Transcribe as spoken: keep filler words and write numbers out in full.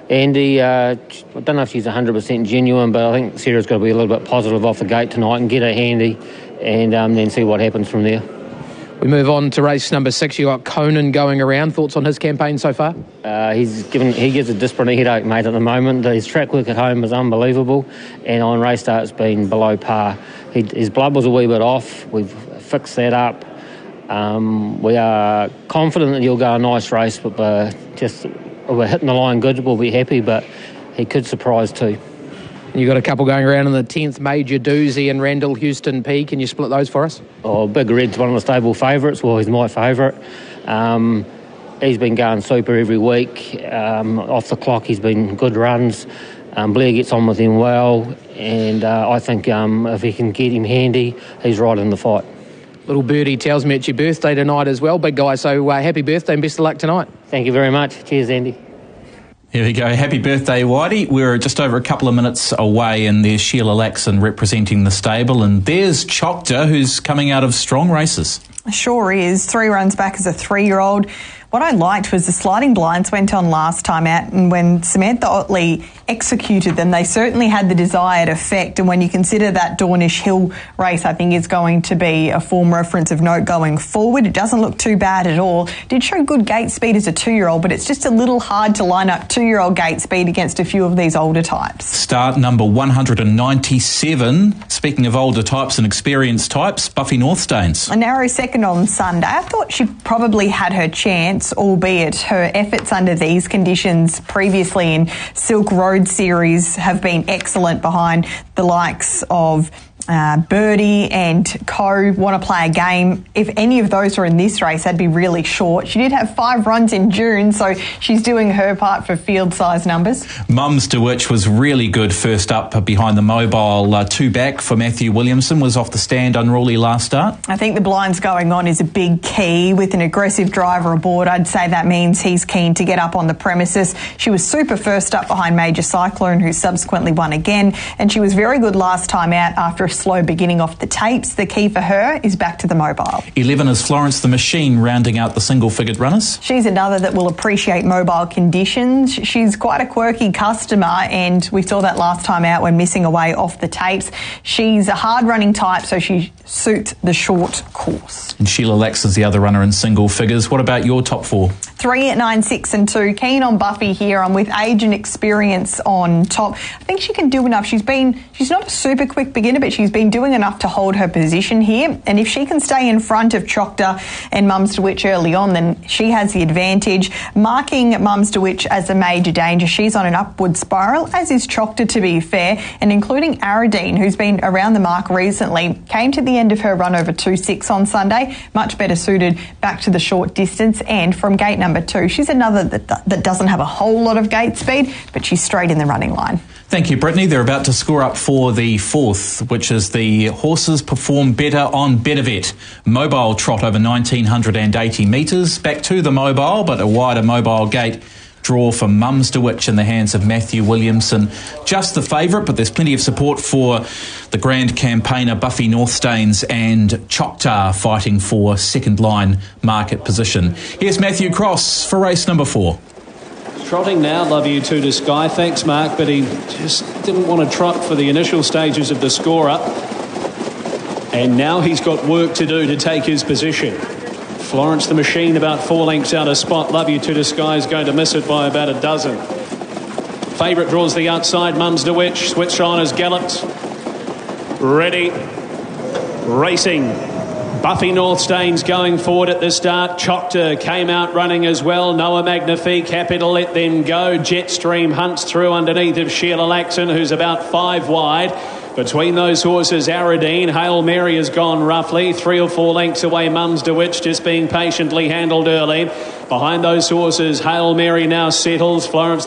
Andy, uh, I don't know if she's one hundred percent genuine, but I think Sarah's got to be a little bit positive off the gate tonight and get her handy, and um, then see what happens from there. We move on to race number six. You got Conan going around. Thoughts on his campaign so far? Uh, he's given he gives a disparate headache, mate, at the moment. His track work at home is unbelievable, and on race start it's been below par. He, his blood was a wee bit off. We've fixed that up. Um, we are confident that he'll go a nice race, but uh, just if we're hitting the line good, we'll be happy, but he could surprise too. You got a couple going around in the tenth, Major Doozy and Randall Houston P. Can you split those for us? Oh, Big Red's one of the stable favourites. Well, he's my favourite. Um, he's been going super every week. Um, off the clock, he's been good runs. Um, Blair gets on with him well, and uh, I think um, if he can get him handy, he's right in the fight. Little birdie tells me it's your birthday tonight as well, big guy, so uh, happy birthday and best of luck tonight. Thank you very much. Cheers, Andy. Here we go. Happy birthday, Whitey. We're just over a couple of minutes away, and there's Sheila Laxon representing the stable, and there's Choctaw, who's coming out of strong races. Sure is. Three runs back as a three-year-old. What I liked was the sliding blinds went on last time out, and when Samantha Otley executed them, they certainly had the desired effect. And when you consider that Dornish Hill race, I think is going to be a form reference of note going forward. It doesn't look too bad at all. Did show good gate speed as a two-year-old, but it's just a little hard to line up two-year-old gate speed against a few of these older types. Start number one hundred ninety-seven. Speaking of older types and experienced types, Buffy Northstains. A narrow second on Sunday. I thought she probably had her chance, albeit her efforts under these conditions previously in Silk Road Series have been excellent behind the likes of Uh, Birdie and Co. Want to play a game. If any of those were in this race, that'd be really short. She did have five runs in June, so she's doing her part for field size numbers. Mums to Which was really good first up behind the mobile. Uh, two back for Matthew Williamson, was off the stand unruly last start. I think the blinds going on is a big key. With an aggressive driver aboard, I'd say that means he's keen to get up on the premises. She was super first up behind Major Cyclone, who subsequently won again, and she was very good last time out after a slow beginning off the tapes. The key for her is back to the mobile. eleven is Florence the Machine, rounding out the single-figured runners. She's another that will appreciate mobile conditions. She's quite a quirky customer, and we saw that last time out when missing away off the tapes. She's a hard-running type, so she suits the short course. And Sheila Laxon's the other runner in single figures. What about your top four? Three at nine, six and two. Keen on Buffy here. I'm with age and experience on top. I think she can do enough. She's been, she's not a super quick beginner, but she's been doing enough to hold her position here. And if she can stay in front of Choctaw and Mums to Which early on, then she has the advantage. Marking Mums to Which as a major danger, she's on an upward spiral, as is Choctaw, to be fair, and including Aradine, who's been around the mark recently, came to the end of her run over two six on Sunday, much better suited back to the short distance. And from gate number two, she's another that, that doesn't have a whole lot of gate speed, but she's straight in the running line. Thank you, Brittany. They're about to score up for the fourth, which is the Horses Perform Better on BetterVet. Mobile trot over one thousand nine hundred eighty metres. Back to the mobile, but a wider mobile gate. Draw for Mums to Which in the hands of Matthew Williamson. Just the favourite, but there's plenty of support for the grand campaigner Buffy Northstains and Choctaw fighting for second line market position. Here's Matthew Cross for race number four. Trotting now, Love You Two to Sky. Thanks, Mark, but he just didn't want to trot for the initial stages of the score-up. And now he's got work to do to take his position. Florence the Machine about four lengths out of spot. Love You Two to Sky is going to miss it by about a dozen. Favourite draws the outside. Mums to Which. Switch on has galloped. Ready. Racing. Buffy Northstains going forward at the start. Choctaw came out running as well. Noah Magnifique, happy to let them go. Jetstream hunts through underneath of Sheila Laxon, who's about five wide. Between those horses, Aradine, Hail Mary has gone roughly. Three or four lengths away, Mums to Which, just being patiently handled early. Behind those horses, Hail Mary now settles. Florence